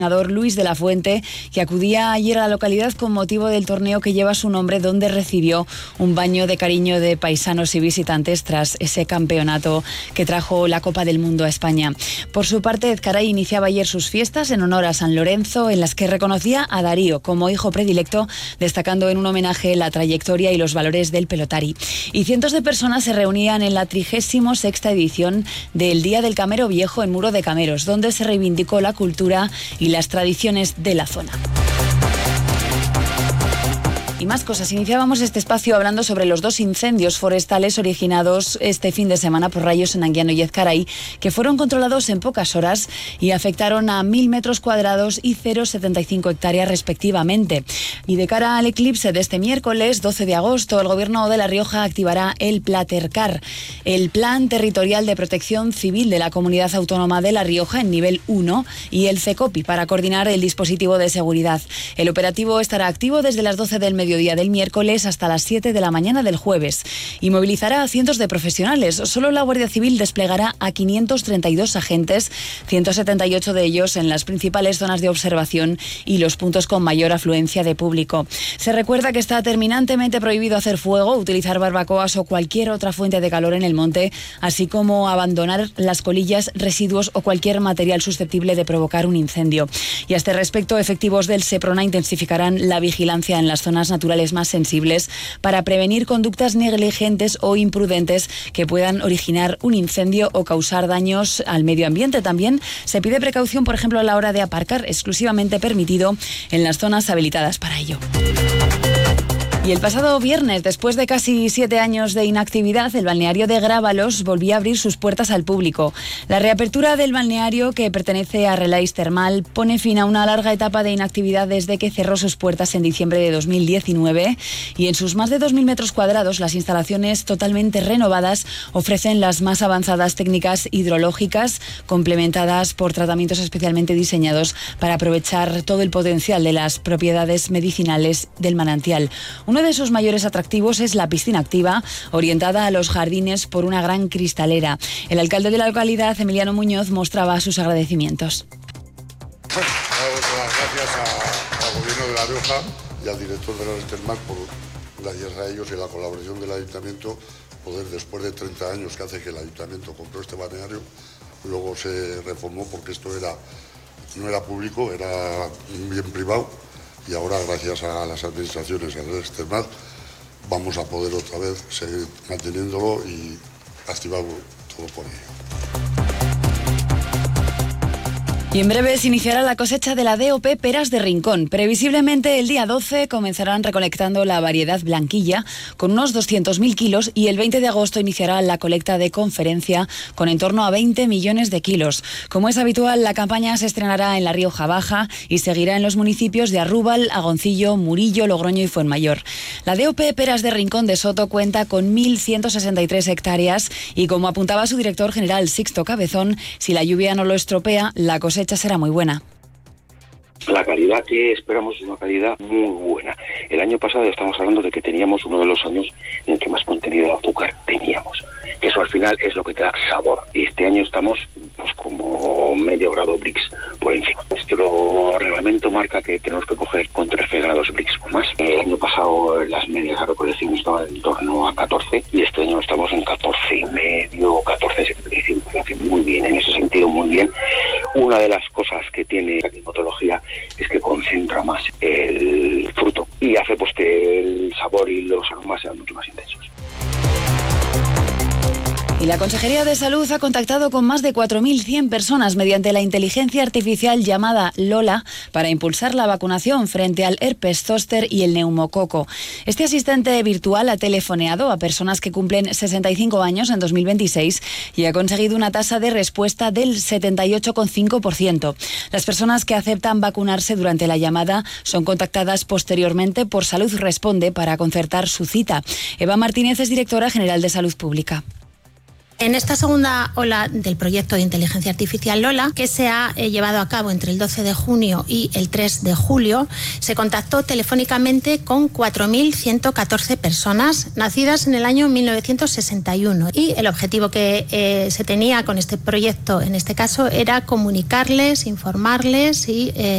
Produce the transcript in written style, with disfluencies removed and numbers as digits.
Luis de la Fuente, que acudía ayer a la localidad con motivo del torneo que lleva su nombre, donde recibió un baño de cariño de paisanos y visitantes tras ese campeonato que trajo la Copa del Mundo a España. Por su parte, Ezcaray iniciaba ayer sus fiestas en honor a San Lorenzo, en las que reconocía a Darío como hijo predilecto, destacando en un homenaje la trayectoria y los valores del pelotari. Y cientos de personas se reunían en la 36ª edición del Día del Camero Viejo en Muro de Cameros, donde se reivindicó la cultura y las tradiciones de la zona. Y más cosas. Iniciábamos este espacio hablando sobre los 2 incendios forestales originados este fin de semana por rayos en Anguiano y Ezcaray, que fueron controlados en pocas horas y afectaron a 1.000 metros cuadrados y 0,75 hectáreas respectivamente. Y de cara al eclipse de este miércoles 12 de agosto, el Gobierno de La Rioja activará el Platercar, el Plan Territorial de Protección Civil de la Comunidad Autónoma de La Rioja en nivel 1, y el CECOPI para coordinar el dispositivo de seguridad. El operativo estará activo desde las 12 del mediodía del miércoles hasta las 7 de la mañana del jueves y movilizará a cientos de profesionales. Solo la Guardia Civil desplegará a 532 agentes, 178 de ellos en las principales zonas de observación y los puntos con mayor afluencia de público. Se recuerda que está terminantemente prohibido hacer fuego, utilizar barbacoas o cualquier otra fuente de calor en el monte, así como abandonar las colillas, residuos o cualquier material susceptible de provocar un incendio. Y a este respecto, efectivos del Seprona intensificarán la vigilancia en las zonas naturales más sensibles para prevenir conductas negligentes o imprudentes que puedan originar un incendio o causar daños al medio ambiente. También se pide precaución, por ejemplo, a la hora de aparcar, exclusivamente permitido en las zonas habilitadas para ello. Y el pasado viernes, después de casi 7 años de inactividad, el balneario de Grábalos volvía a abrir sus puertas al público. La reapertura del balneario, que pertenece a Relais Termal, pone fin a una larga etapa de inactividad desde que cerró sus puertas en diciembre de 2019, y en sus más de 2.000 metros cuadrados, las instalaciones totalmente renovadas ofrecen las más avanzadas técnicas hidrológicas, complementadas por tratamientos especialmente diseñados para aprovechar todo el potencial de las propiedades medicinales del manantial. Uno de sus mayores atractivos es la piscina activa, orientada a los jardines por una gran cristalera. El alcalde de la localidad, Emiliano Muñoz, mostraba sus agradecimientos. Gracias al Gobierno de La Rioja y al director de Relais Termal, gracias a ellos y a la colaboración del Ayuntamiento, poder, después de 30 años que hace que el Ayuntamiento compró este balneario, luego se reformó porque esto no era público, era un bien privado. Y ahora, gracias a las administraciones, a Relais Termal, vamos a poder otra vez seguir manteniéndolo y activar todo por ello. Y en breve se iniciará la cosecha de la DOP Peras de Rincón. Previsiblemente el día 12 comenzarán recolectando la variedad blanquilla con unos 200.000 kilos y el 20 de agosto iniciará la colecta de conferencia con en torno a 20 millones de kilos. Como es habitual, la campaña se estrenará en La Rioja Baja y seguirá en los municipios de Arrúbal, Agoncillo, Murillo, Logroño y Fuenmayor. La DOP Peras de Rincón de Soto cuenta con 1.163 hectáreas y, como apuntaba su director general Sixto Cabezón, si la lluvia no lo estropea, la cosecha será muy buena. La calidad que esperamos es una calidad muy buena. El año pasado estamos hablando de que teníamos uno de los años en el que más contenido de azúcar teníamos. Eso al final es lo que te da sabor. Y este año estamos pues como medio grado Brix por encima. Nuestro reglamento marca que tenemos que coger con 13 grados Brix o más. El año pasado las medias de recolección estaban en torno a 14 y este año estamos en 14,5, 14,75. Muy bien, en ese sentido muy bien. Una de las cosas que tiene la climatología es que concentra más el fruto y hace pues que el sabor y los aromas sean mucho más intensos. Y la Consejería de Salud ha contactado con más de 4.100 personas mediante la inteligencia artificial llamada Lola para impulsar la vacunación frente al herpes zóster y el neumococo. Este asistente virtual ha telefoneado a personas que cumplen 65 años en 2026 y ha conseguido una tasa de respuesta del 78,5%. Las personas que aceptan vacunarse durante la llamada son contactadas posteriormente por Salud Responde para concertar su cita. Eva Martínez es directora general de Salud Pública. En esta segunda ola del proyecto de inteligencia artificial Lola, que se ha llevado a cabo entre el 12 de junio y el 3 de julio, se contactó telefónicamente con 4.114 personas nacidas en el año 1961. Y el objetivo que se tenía con este proyecto, en este caso, era comunicarles, informarles y